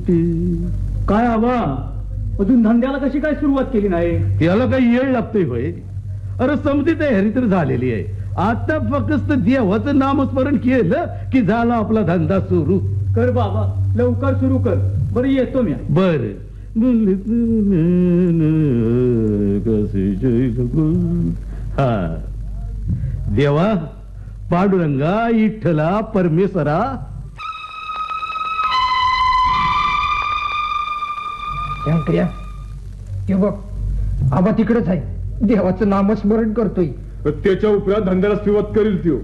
पोटी. काय आबा अजून धंद्याला कशी काय सुरुवात केली नाही? याला काही येळ लागतोय होय? अरे समजी तयारी तर झालेली आहे. आता फक्त देवाचं नामस्मरण केलं की झाला आपला धंदा सुरू. कर बाबा लवकर सुरू कर. बरं येतो मी. बर हा देवा पांडुरंगा विठ्ठला परमेश्वरा. शंकर्या ते बघ आबा तिकडेच आहे. देवाचं नामस्मरण करतोय. त्याच्या उपरात धंद्याला सुरुवात करील त्यो.